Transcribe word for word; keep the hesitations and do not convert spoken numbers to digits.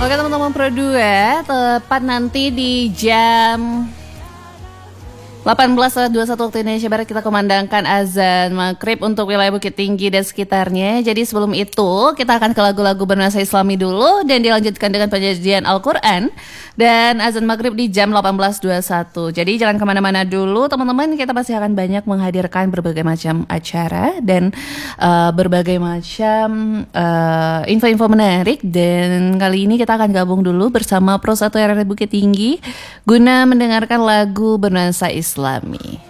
Oke teman-teman Pro dua, tepat nanti di jam delapan belas dua puluh satu waktu Indonesia Barat kita kumandangkan azan maghrib untuk wilayah Bukit Tinggi dan sekitarnya. Jadi sebelum itu kita akan ke lagu-lagu bernuansa Islami dulu dan dilanjutkan dengan penyajian Al-Quran dan azan maghrib di jam delapan belas dua puluh satu. Jadi jangan kemana-mana dulu teman-teman, kita pasti akan banyak menghadirkan berbagai macam acara dan uh, berbagai macam uh, info-info menarik. Dan kali ini kita akan gabung dulu bersama Pro satu R R I Bukit Tinggi guna mendengarkan lagu bernuansa Islami.